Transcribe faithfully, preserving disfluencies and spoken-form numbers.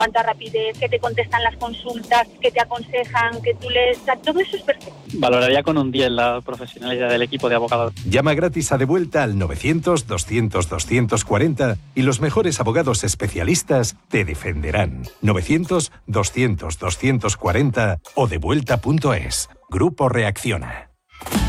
cuánta rapidez, que te contestan las consultas, que te aconsejan, que tú les... Todo eso es perfecto. Valoraría con un diez la profesionalidad del equipo de abogados. Llama gratis a Devuelta al novecientos, doscientos, doscientos cuarenta y los mejores abogados especialistas te defenderán. novecientos, doscientos, doscientos cuarenta o devuelta punto es. Grupo Reacciona.